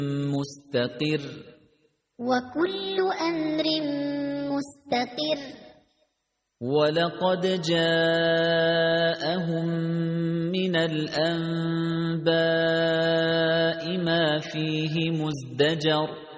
مستقر وكل أمر مستقر ولقد جاءهم من الأنباء ما فيه مزدجر